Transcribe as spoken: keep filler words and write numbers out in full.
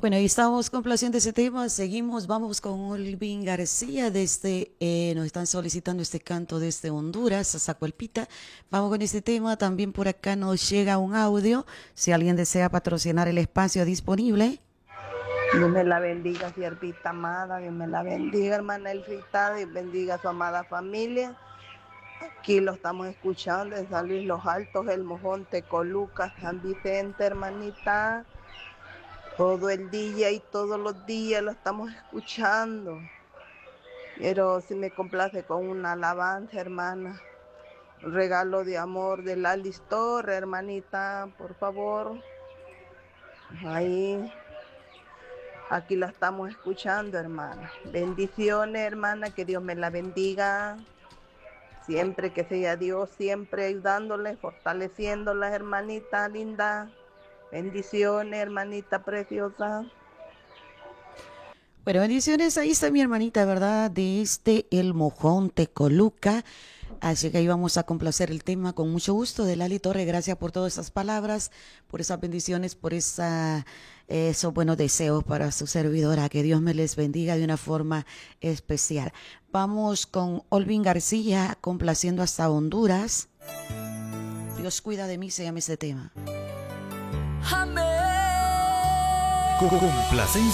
Bueno, ahí estamos complaciendo ese tema. Seguimos, vamos con Olvin García desde, eh, nos están solicitando este canto desde Honduras, a Zacualpita. Vamos con este tema. También por acá nos llega un audio. Si alguien desea patrocinar el espacio disponible. Dios me la bendiga, siervita amada. Dios me la bendiga, hermana Elfrita. Dios bendiga a su amada familia. Aquí lo estamos escuchando en San Luis Los Altos, El Mojón, Tecoluca, San Vicente, hermanita. Todo el día y todos los días lo estamos escuchando. Pero si me complace con una alabanza, hermana. Un regalo de amor de Lalis Torre, hermanita, por favor. Ahí, aquí la estamos escuchando, hermana. Bendiciones, hermana, que Dios me la bendiga. Siempre que sea Dios, siempre ayudándoles, fortaleciéndolas, hermanita linda. Bendiciones, hermanita preciosa. Bueno, bendiciones. Ahí está mi hermanita, ¿verdad? Desde El Mojón, Tecoluca. Así que ahí vamos a complacer el tema con mucho gusto de Lali Torre. Gracias por todas esas palabras, por esas bendiciones, por esa, esos buenos deseos para su servidora. Que Dios me les bendiga de una forma especial. Vamos con Olvin García, complaciendo hasta Honduras. Dios cuida de mí, se llama ese tema. Amén. Complacencia.